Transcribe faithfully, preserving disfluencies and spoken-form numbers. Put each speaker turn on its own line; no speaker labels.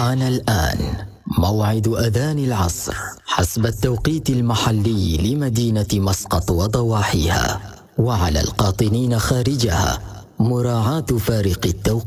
حان الآن موعد أذان العصر حسب التوقيت المحلي لمدينة مسقط وضواحيها، وعلى القاطنين خارجها مراعاة فارق التوقيت.